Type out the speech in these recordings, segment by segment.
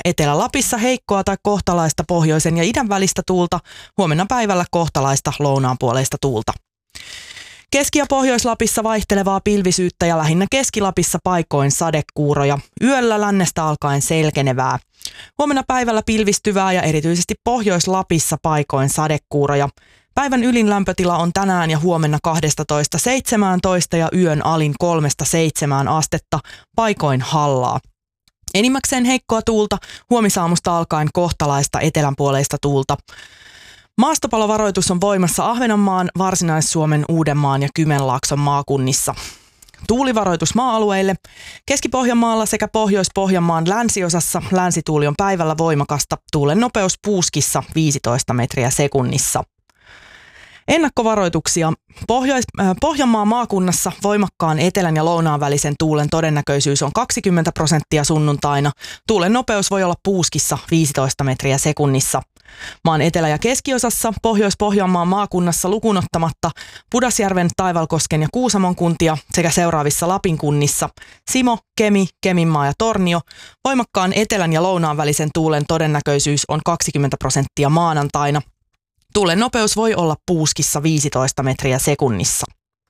Etelä-Lapissa heikkoa tai kohtalaista pohjoisen ja idän välistä tuulta, huomenna päivällä kohtalaista lounaanpuoleista tuulta. Keski- ja Pohjois-Lapissa vaihtelevaa pilvisyyttä ja lähinnä Keski-Lapissa paikoin sadekuuroja. Yöllä lännestä alkaen selkenevää. Huomenna päivällä pilvistyvää ja erityisesti Pohjois-Lapissa paikoin sadekuuroja. Päivän ylin lämpötila on tänään ja huomenna 12–17 ja yön alin 3–7 astetta, paikoin hallaa. Enimmäkseen heikkoa tuulta, huomisaamusta alkaen kohtalaista etelänpuoleista tuulta. Maastopalovaroitus on voimassa Ahvenanmaan, Varsinais-Suomen, Uudenmaan ja Kymenlaakson maakunnissa. Tuulivaroitus maa-alueille. Keski-Pohjanmaalla sekä Pohjois-Pohjanmaan länsiosassa länsituuli on päivällä voimakasta. Tuulen nopeus puuskissa 15 metriä sekunnissa. Ennakkovaroituksia. Pohjanmaan maakunnassa voimakkaan etelän ja lounaan välisen tuulen todennäköisyys on 20% sunnuntaina. Tuulen nopeus voi olla puuskissa 15 metriä sekunnissa. Maan etelä- ja keskiosassa Pohjois-Pohjanmaan maakunnassa lukunottamatta Pudasjärven, Taivalkosken ja Kuusamon kuntia sekä seuraavissa Lapin kunnissa Simo, Kemi, Keminmaa ja Tornio. Voimakkaan etelän ja lounaan välisen tuulen todennäköisyys on 20% maanantaina. Tuulen nopeus voi olla puuskissa 15 metriä sekunnissa.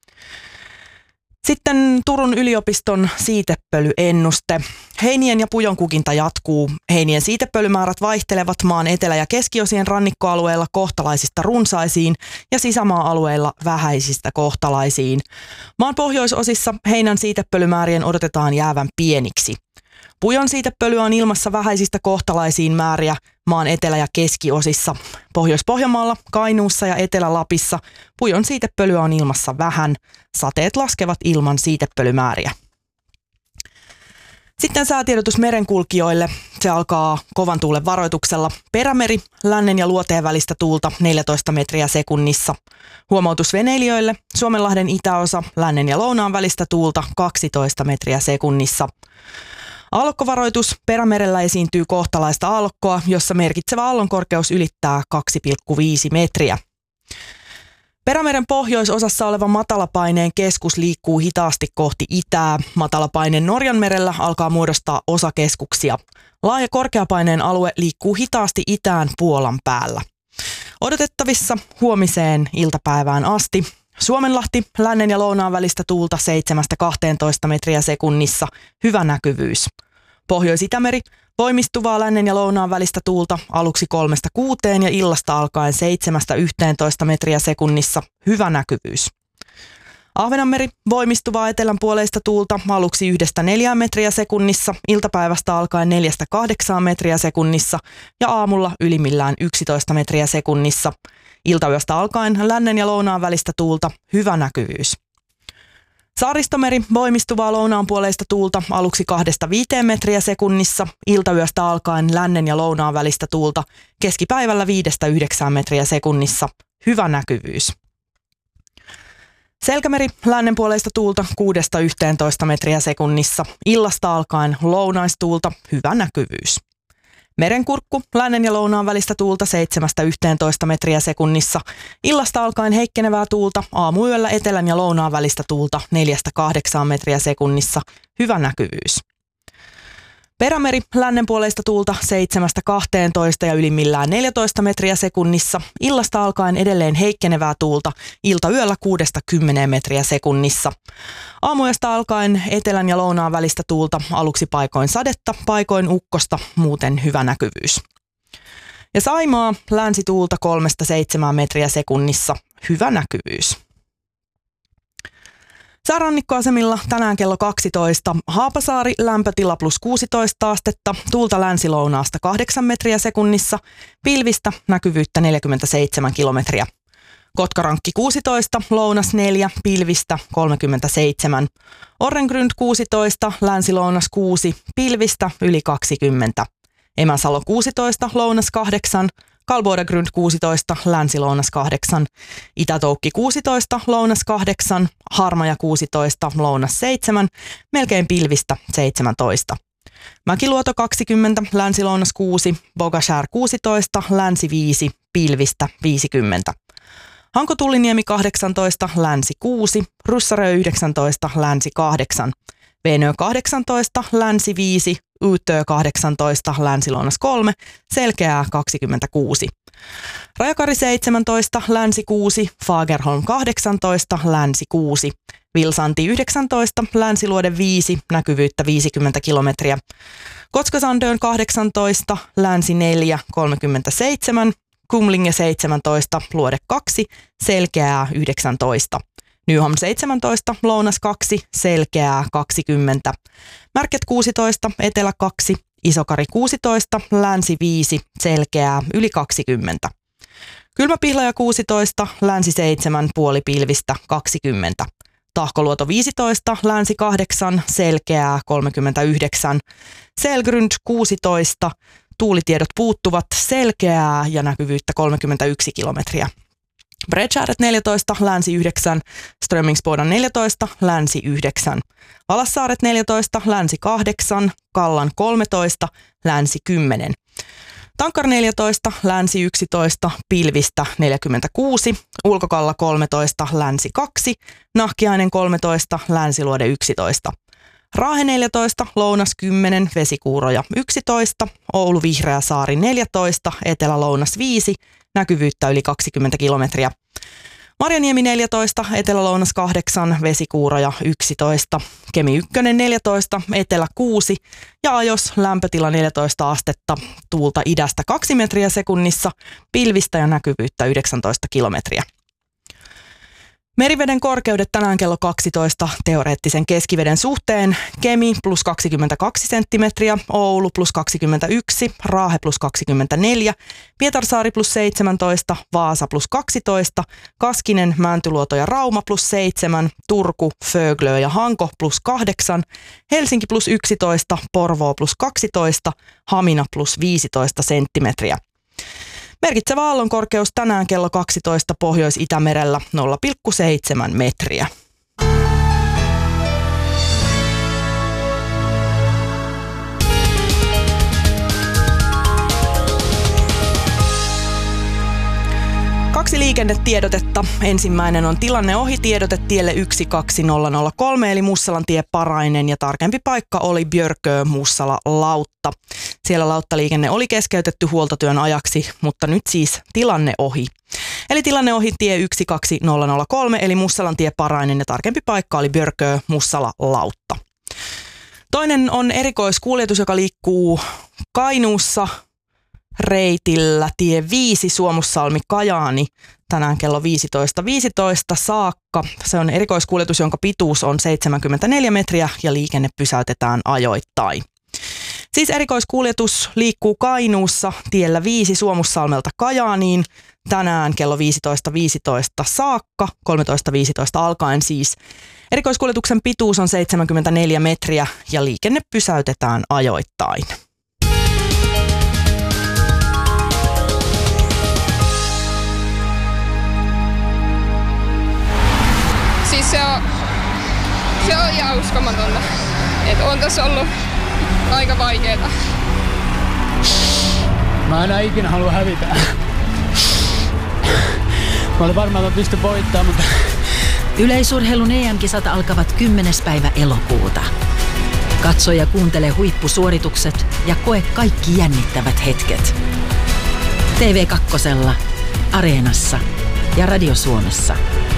Sitten Turun yliopiston siitepölyennuste. Heinien ja pujonkukinta jatkuu. Heinien siitepölymäärät vaihtelevat maan etelä- ja keskiosien rannikkoalueilla kohtalaisista runsaisiin ja sisämaa-alueilla vähäisistä kohtalaisiin. Maan pohjoisosissa heinän siitepölymäärien odotetaan jäävän pieniksi. Pujon siitepölyä on ilmassa vähäisistä kohtalaisiin määriä maan etelä- ja keskiosissa. Pohjois-Pohjanmaalla, Kainuussa ja Etelä-Lapissa pujon siitepölyä on ilmassa vähän. Sateet laskevat ilman siitepölymääriä. Sitten säätiedotus merenkulkijoille. Se alkaa kovan tuulen varoituksella. Perämeri, lännen ja luoteen välistä tuulta 14 metriä sekunnissa. Huomautus veneilijöille. Suomenlahden itäosa, lännen ja lounaan välistä tuulta 12 metriä sekunnissa. Aallokkovaroitus. Perämerellä esiintyy kohtalaista aallokkoa, jossa merkitsevä aallonkorkeus ylittää 2,5 metriä. Perämeren pohjoisosassa oleva matalapaineen keskus liikkuu hitaasti kohti itää. Matalapaine Norjanmerellä alkaa muodostaa osakeskuksia. Laaja korkeapaineen alue liikkuu hitaasti itään Puolan päällä. Odotettavissa huomiseen iltapäivään asti. Suomenlahti, lännen ja lounaan välistä tuulta 7–12 metriä sekunnissa, hyvä näkyvyys. Pohjois-Itämeri, voimistuvaa lännen ja lounaan välistä tuulta aluksi 3–6 ja illasta alkaen 7–11 metriä sekunnissa, hyvä näkyvyys. Ahvenanmeri, voimistuvaa etelänpuoleista tuulta aluksi 1–4 metriä sekunnissa, iltapäivästä alkaen 4–8 metriä sekunnissa ja aamulla ylimmillään 11 metriä sekunnissa. Iltayöstä alkaen lännen ja lounaan välistä tuulta, hyvä näkyvyys. Saaristomeri, voimistuvaa lounaanpuoleista tuulta aluksi 2–5 metriä sekunnissa, iltayöstä alkaen lännen ja lounaan välistä tuulta, keskipäivällä 5–9 metriä sekunnissa, hyvä näkyvyys. Selkämeri, lännenpuoleista tuulta 6–11 metriä sekunnissa, illasta alkaen lounaistuulta, hyvä näkyvyys. Merenkurkku, lännen ja lounaan välistä tuulta 7–11 metriä sekunnissa, illasta alkaen heikkenevää tuulta, aamuyöllä etelän ja lounaan välistä tuulta 4–8 metriä sekunnissa, hyvä näkyvyys. Perämeri, lännenpuoleista tuulta 7–12 ja ylimmillään 14 metriä sekunnissa, illasta alkaen edelleen heikkenevää tuulta, iltayöllä 6–10 metriä sekunnissa. Aamuyöstä alkaen etelän ja lounaan välistä tuulta, aluksi paikoin sadetta, paikoin ukkosta, muuten hyvä näkyvyys. Ja Saimaa, länsituulta 3–7 metriä sekunnissa, hyvä näkyvyys. Säärannikkoasemilla tänään kello 12. Haapasaari, lämpötila +16 astetta, tuulta länsilounaasta 8 metriä sekunnissa, pilvistä, näkyvyyttä 47 kilometriä. Kotkarankki 16, lounas 4, pilvistä 37. Orrengrund 16, länsilounas 6, pilvistä yli 20. Emäsalo 16, lounas 8, Kalbodagrund 16, länsilounas 8, Itätoukki 16, lounas 8, Harmaja 16, lounas 7, melkein pilvistä 17. Mäkiluoto 20, länsilounas 6, Bogashär 16, länsi 5, pilvistä 50. Hanko-Tulliniemi 18, länsi 6, Russarö 19, länsi 8. Venö 18, länsi 5, Utö 18, länsi-lounas 3, selkeää 26. Rajakari 17, länsi 6, Fagerholm 18, länsi 6. Vilsanti 19, länsiluode 5, näkyvyyttä 50 kilometriä. Kotskasandön 18, länsi 4, 37, Kumlinge 17, luode 2, selkeää 19. Nyholm 17, lounas 2, selkeää 20. Märket 16, etelä 2, Isokari 16, länsi 5, selkeää yli 20. Kylmäpihlaja 16, länsi 7, puolipilvistä 20. Tahkoluoto 15, länsi 8, selkeää 39. Selgrund 16, tuulitiedot puuttuvat, selkeää ja näkyvyyttä 31 kilometriä. Bredskäret 14, länsi 9, Strömingsbodan 14, länsi 9. Valassaaret 14, länsi 8, Kallan 13, länsi 10. Tankkar 14, länsi 11, pilvistä 46, Ulkokalla 13, länsi 2, Nahkiainen 13, länsiluode 11. Raahe 14, lounas 10, vesikuuroja 11, Oulu Vihreäsaari 14, etelä-lounas 5, näkyvyyttä yli 20 kilometriä. Marjaniemi 14, etelä-lounas 8, vesikuuroja 11, Kemi 1 14, etelä 6 ja Ajos lämpötila 14 astetta, tuulta idästä 2 metriä sekunnissa, pilvistä ja näkyvyyttä 19 kilometriä. Meriveden korkeudet tänään kello 12 teoreettisen keskiveden suhteen. Kemi plus 22 senttimetriä, Oulu plus 21, Raahe plus 24, Pietarsaari plus 17, Vaasa plus 12, Kaskinen, Mäntyluoto ja Rauma plus 7, Turku, Föglö ja Hanko plus 8, Helsinki plus 11, Porvoo plus 12, Hamina plus 15 senttimetriä. Merkitsevä aallonkorkeus tänään kello 12 Pohjois-Itämerellä 0,7 metriä. Kaksi liikennetiedotetta. Ensimmäinen on tilanne ohi tiedote tielle 12003 eli Mussalantie Parainen ja tarkempi paikka oli Björkö Mussala Lautta. Siellä lauttaliikenne oli keskeytetty huoltotyön ajaksi, mutta nyt siis tilanne ohi. Eli tilanne ohi tie 12003 eli Mussalantie Parainen ja tarkempi paikka oli Björkö Mussala Lautta. Toinen on erikoiskuljetus, joka liikkuu Kainuussa reitillä tie 5 Suomussalmi Kajaani tänään kello 15.15 saakka. Se on erikoiskuljetus, jonka pituus on 74 metriä ja liikenne pysäytetään ajoittain. Siis erikoiskuljetus liikkuu Kainuussa tiellä 5 Suomussalmelta Kajaaniin tänään kello 15.15 saakka, 13.15 alkaen siis. Erikoiskuljetuksen pituus on 74 metriä ja liikenne pysäytetään ajoittain. Siis se on ihan uskomatonta. Että on tässä ollut aika vaikeeta. Mä enää ikinä halua hävitä. Mä olin varmaan, että mä pystyn voittamaan, mutta... Yleisurheilun EM-kisat alkavat 10. päivä elokuuta. Katso ja kuuntele huippusuoritukset ja koe kaikki jännittävät hetket. TV2, Areenassa ja Radio Suomessa.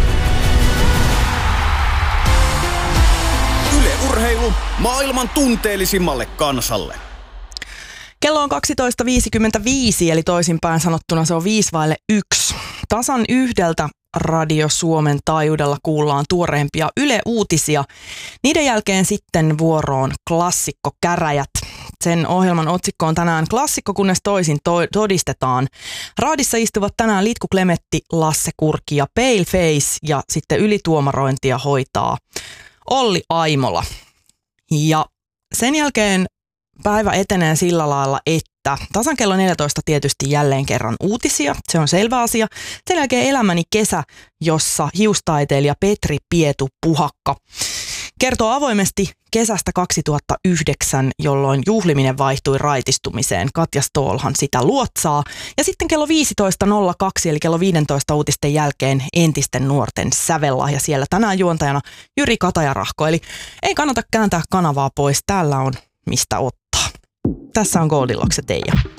Yle Urheilu maailman tunteellisimmalle kansalle. Kello on 12.55, eli toisinpäin sanottuna se on 1:05. Tasan yhdeltä Radio Suomen taajuudella kuullaan tuoreempia Yle-uutisia. Niiden jälkeen sitten vuoroon Klassikko-käräjät. Sen ohjelman otsikko on tänään Klassikko, kunnes toisin todistetaan. Raadissa istuvat tänään Litku Klemetti, Lasse Kurki ja Paleface ja sitten ylituomarointia hoitaa Olli Aimola. Ja sen jälkeen päivä etenee sillä lailla, että tasan kello 14 tietysti jälleen kerran uutisia, se on selvä asia. Sen jälkeen Elämäni kesä, jossa hiustaiteilija Petri Pietu Puhakka Kertoo avoimesti kesästä 2009, jolloin juhliminen vaihtui raitistumiseen. Katja Ståhlhan sitä luotsaa. Ja sitten kello 15.02, eli kello 15 uutisten jälkeen entisten nuorten sävellahja. Siellä tänään juontajana Jyri Katajarahko. Eli ei kannata kääntää kanavaa pois. Täällä on mistä ottaa. Tässä on Goldilocks ja Teija.